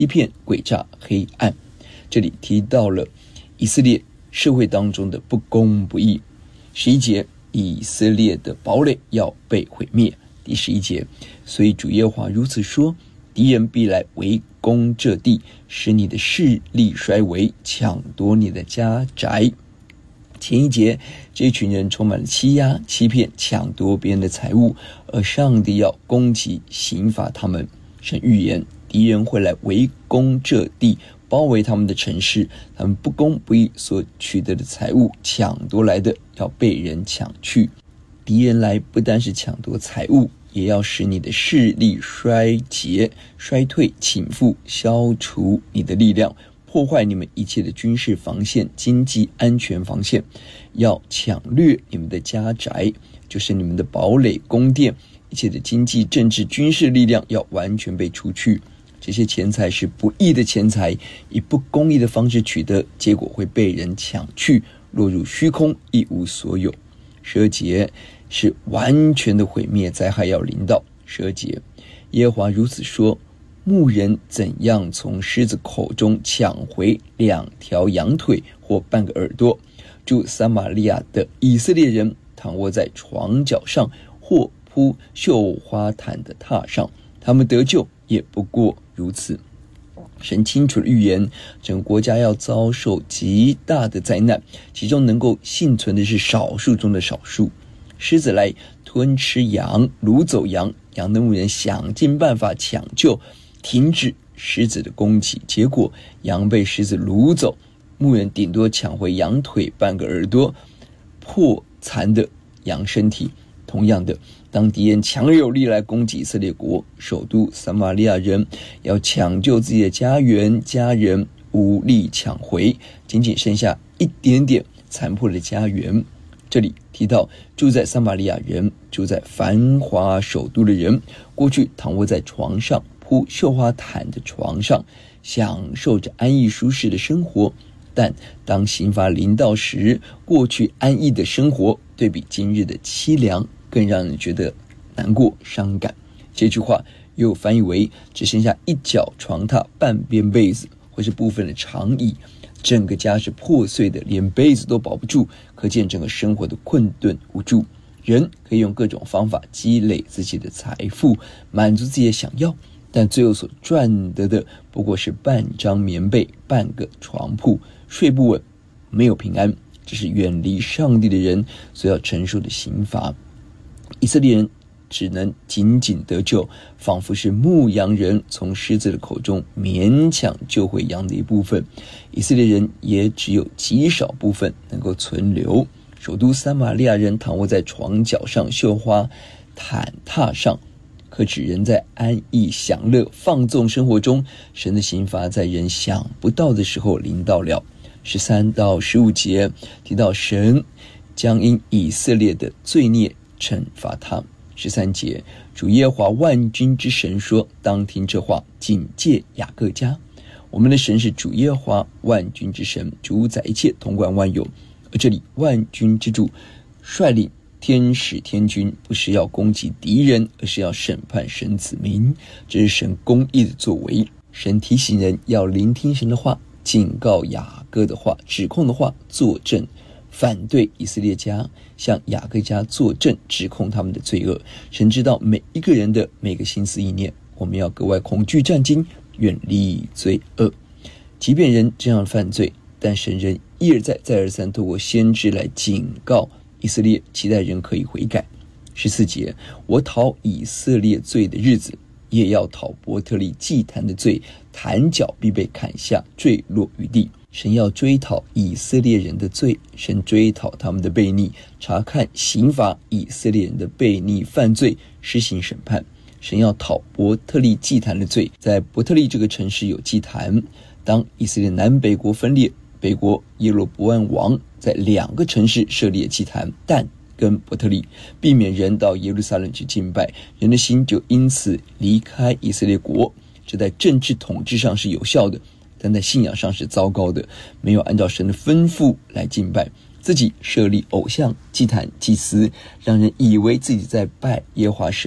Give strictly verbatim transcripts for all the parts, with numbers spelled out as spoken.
一片诡诈黑暗。这里提到了以色列社会当中的不公不义。十一节，以色列的堡垒要被毁灭。第十一节，所以主耶和华如此说，敌人必来围攻这地，使你的势力衰微，抢夺你的家宅。前一节，这一群人充满了欺压、欺骗、抢夺别人的财物，而上帝要攻击、刑罚他们。神预言敌人会来围攻这地，包围他们的城市，他们不公不义所取得的财物，抢夺来的要被人抢去。敌人来不单是抢夺财物，也要使你的势力衰竭、衰退、倾覆，消除你的力量，破坏你们一切的军事防线、经济安全防线，要抢掠你们的家宅，就是你们的堡垒、宫殿，一切的经济、政治、军事力量要完全被除去。这些钱财是不义的钱财，以不公义的方式取得，结果会被人抢去，落入虚空，一无所有。十二节是完全的毁灭，灾害要临到。十二节，耶和华如此说，牧人怎样从狮子口中抢回两条羊腿或半个耳朵，住撒玛利亚的以色列人躺卧在床脚上，或铺绣花毯的榻上，他们得救也不过如此。神清楚的预言，整个国家要遭受极大的灾难，其中能够幸存的是少数中的少数。狮子来吞吃羊，掳走羊，羊的牧人想尽办法抢救，停止狮子的攻击，结果羊被狮子掳走，牧人顶多抢回羊腿、半个耳朵、破残的羊身体。同样的，当敌人强而有力来攻击以色列国，首都撒玛利亚人要抢救自己的家园、家人，无力抢回，仅仅剩下一点点残破的家园。这里提到住在撒玛利亚人，住在繁华首都的人，过去躺卧在床上，铺绣花毯的床上，享受着安逸舒适的生活。但当刑罚临到时，过去安逸的生活对比今日的凄凉，更让人觉得难过伤感。这句话又翻译为只剩下一角床榻、半边被子或是部分的长椅，整个家是破碎的，连被子都保不住，可见整个生活的困顿无助。人可以用各种方法积累自己的财富，满足自己的想要，但最后所赚得的不过是半张棉被、半个床铺，睡不稳，没有平安。这是远离上帝的人所要承受的刑罚。以色列人只能仅仅得救，仿佛是牧羊人从狮子的口中勉强救回羊的一部分。以色列人也只有极少部分能够存留。首都撒玛利亚人躺卧在床脚上、绣花毯榻上，可指人在安逸享乐放纵生活中，神的刑罚在人想不到的时候临到了。十三到十五节提到神将因以色列的罪孽惩罚他。十三节，主耶和华万军之神说，当听这话，警戒雅各家。我们的神是主耶和华万军之神，主宰一切，统管万有。而这里万军之主率领天使天军，不是要攻击敌人，而是要审判神子民，这是神公义的作为。神提醒人要聆听神的话，警告雅各的话，指控的话，作证反对以色列家，向雅各家作证，指控他们的罪恶。神知道每一个人的每个心思意念，我们要格外恐惧战兢，远离罪恶。即便人这样犯罪，但神人一而再再而三透过先知来警告以色列，期待人可以悔改。十四节，我讨以色列罪的日子，也要讨伯特利祭坛的罪，坛角必被砍下，坠落于地。神要追讨以色列人的罪，神追讨他们的悖逆，查看刑罚以色列人的悖逆犯罪，施行审判。神要讨伯特利祭坛的罪，在伯特利这个城市有祭坛。当以色列南北国分裂，北国耶罗伯安王在两个城市设立祭坛，但跟伯特利，避免人到耶路撒冷去敬拜，人的心就因此离开以色列国。这在政治统治上是有效的，但在信仰上是糟糕的，没有按照神的吩咐来敬拜，自己设立偶像、祭坛、祭司，让人以为自己在拜耶和华神，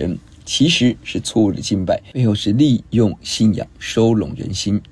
其实是错误的敬拜，背后是利用信仰收拢人心，